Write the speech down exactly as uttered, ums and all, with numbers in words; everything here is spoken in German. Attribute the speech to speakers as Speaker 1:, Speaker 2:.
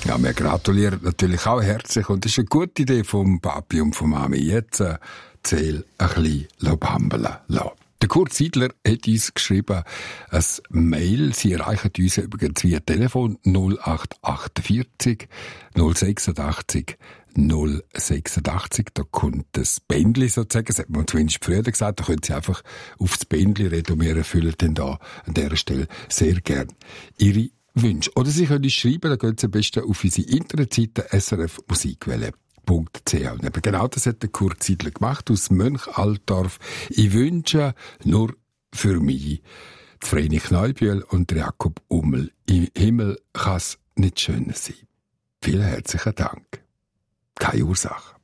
Speaker 1: Ja, wir gratulieren natürlich auch herzlich und das ist eine gute Idee vom Papi und von Mami. Jetzt äh, zähl ein bisschen bambeln lassen. Der Kurt Siedler hat uns geschrieben, ein Mail. Sie erreichen uns übrigens via Telefon null acht achtundvierzig null sechsundachtzig null sechsundachtzig. Da kommt das Bändli sozusagen, das hat man zumindest früher gesagt, da können Sie einfach auf das Bändli reden und wir erfüllen dann da an dieser Stelle sehr gern Ihre Wünsche. Oder Sie können uns schreiben, da gehen Sie am besten auf unsere Internetseite s r f musikwelle punkt c h. Und genau das hat der Kurt Siedler gemacht aus Mönch-Altdorf. Ich wünsche nur für mich Vreni Kneubühl und Jakob Ummel. Im Himmel kann es nicht schöner sein. Vielen herzlichen Dank. Keine Ursache.